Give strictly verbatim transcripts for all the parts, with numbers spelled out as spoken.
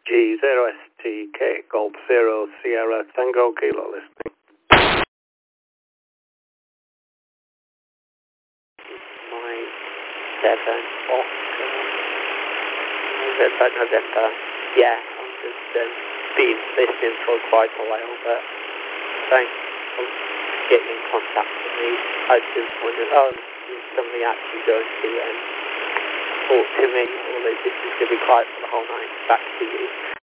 G zero S T K Golf zero Sierra Tango Kilo listening. Mike seven Oscar November November. Yeah, I'm just um, been listening for quite a while, but thanks for getting in contact with me. I just wondered, oh, is somebody actually going to um, talk to me, or is this just going to be quiet for the whole night? Back to you.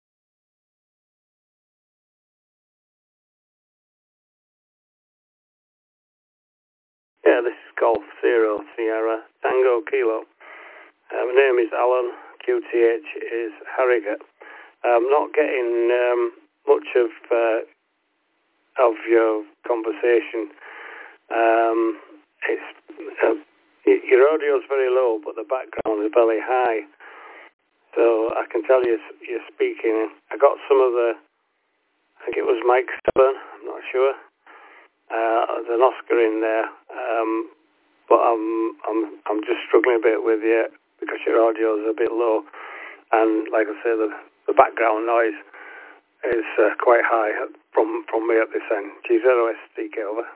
Yeah, this is Golf Zero Sierra Tango Kilo. Uh, my name is Alan. Q T H is Harrogate. I'm not getting um, much of uh, of your conversation. Um, it's uh, your audio's very low, but the background is very high. So I can tell you you're speaking. I got some of the. I think it was Mike seven. I'm not sure. Uh, there's an Oscar in there, um, but I'm I'm I'm just struggling a bit with you because your audio is a bit low, and like I say, the the background noise is uh, quite high from from me at this end. G zero S T K over.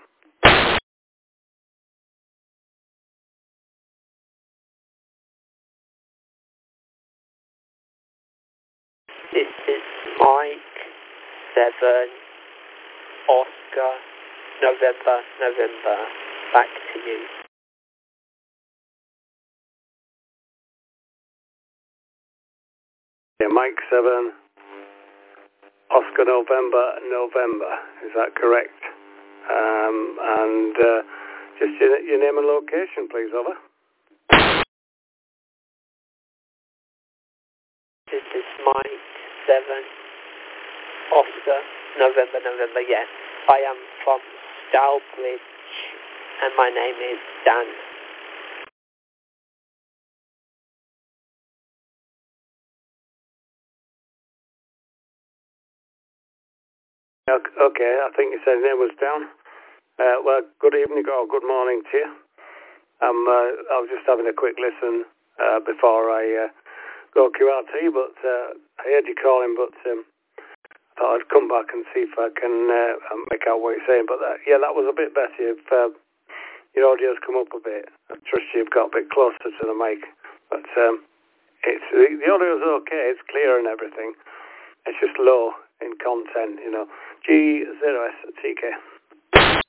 This is Mike seven Oscar November November. Back to you. Yeah, Mike seven Oscar November November. Is that correct? Um, and uh, just your, your name and location, please, over. This is Mike seven Oscar November November. Yes, I am from Stourbridge, and my name is Dan. Okay, I think you said your name was Dan. Uh, well, good evening or good morning to you. Um, uh, I was just having a quick listen uh, before I uh, go Q R T, but uh, I heard you calling, but um, I thought I'd come back and see if I can uh, make out what you're saying. But that, yeah, that was a bit better. If uh, your audio's come up a bit, I trust you've got a bit closer to the mic. But um, it's the, the audio's okay. It's clear and everything. It's just low in content, you know. G zero S T K.